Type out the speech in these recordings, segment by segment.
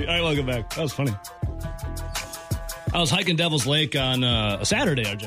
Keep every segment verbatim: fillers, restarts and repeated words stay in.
All right, welcome back. That was funny. I was hiking Devil's Lake on uh, a Saturday, R J.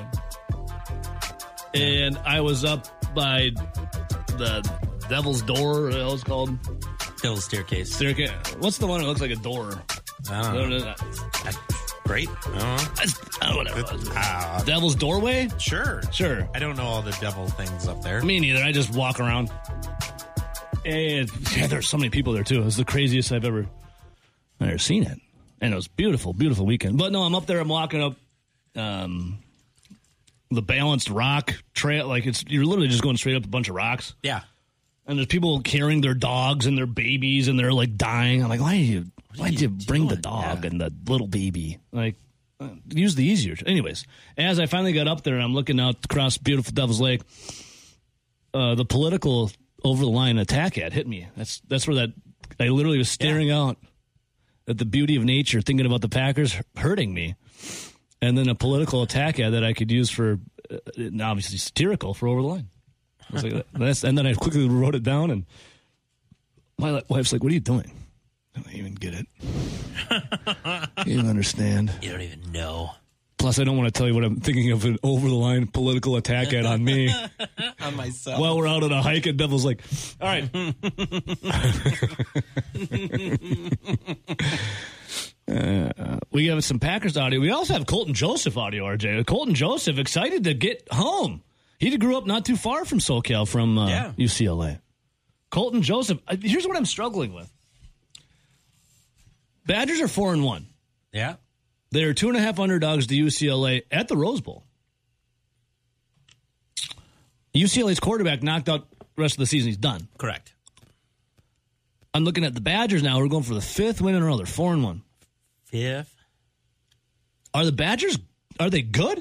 And I was up by the Devil's Door, what it's called? Devil's Staircase. Staircase. What's the one that looks like a door? I don't know. Great. I don't know. I don't know. Uh, Devil's Doorway? Sure. Sure. I don't know all the devil things up there. Me neither. I just walk around. And yeah, there's so many people there, too. It was the craziest I've ever, I've ever seen it. And it was beautiful, beautiful weekend. But no, I'm up there. I'm walking up um, the Balanced Rock Trail. Like, it's you're literally just going straight up a bunch of rocks. Yeah. And there's people carrying their dogs and their babies, and they're, like, dying. I'm like, why did you, why did you bring doing? the dog yeah. and the little baby? Like, uh, use the easier. Anyways, as I finally got up there, I'm looking out across beautiful Devil's Lake. Uh, the political over-the-line attack ad hit me. That's that's where that, I literally was staring yeah. out at the beauty of nature, thinking about the Packers hurting me. And then a political attack ad that I could use for, uh, obviously satirical, for over-the-line. I was like, that's, and then I quickly wrote it down, and my wife's like, what are you doing? I don't even get it. You don't understand. You don't even know. Plus, I don't want to tell you what I'm thinking of an over-the-line political attack ad on me. On myself. While we're out on a hike at Devil's Lake. All right. uh, we have some Packers audio. We also have Colton Joseph audio, R J. Colton Joseph excited to get home. He grew up not too far from SoCal, from uh, yeah. U C L A. Colton Joseph. Uh, here's what I'm struggling with. Badgers are four and one. Yeah. They're two and a half underdogs to U C L A at the Rose Bowl. U C L A's quarterback knocked out the rest of the season. He's done. Correct. I'm looking at the Badgers now. We're going for the fifth win in a row. They're four and one. Fifth. Are the Badgers, are they good?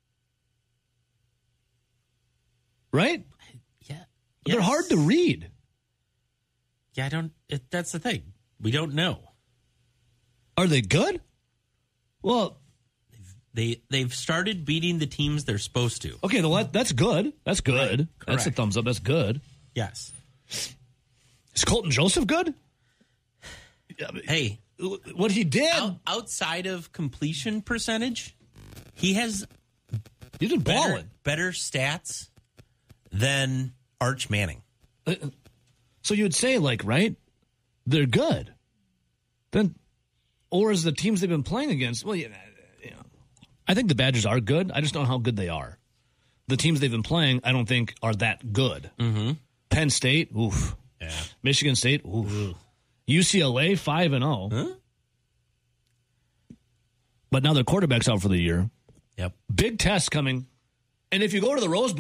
Right? Yeah. They're yes. hard to read. Yeah, I don't, it, that's the thing. We don't know. Are they good? Well, they they've started beating the teams they're supposed to. Okay, well, that's good. That's good. Right. That's a thumbs up. That's good. Yes. Is Colton Joseph good? Hey, what he did out, outside of completion percentage, he has he's been better, balling. better stats than Arch Manning. Uh, so you'd say, like, right? They're good. Then. Or is the teams they've been playing against, well, yeah, you know, I think the Badgers are good. I just don't know how good they are. The teams they've been playing, I don't think are that good. Mm-hmm. Penn State, oof. Yeah. Michigan State, oof. Ooh. U C L A, five and oh. Huh? But now their quarterback's out for the year. Yep. Big test coming. And if you go to the Rose Bowl,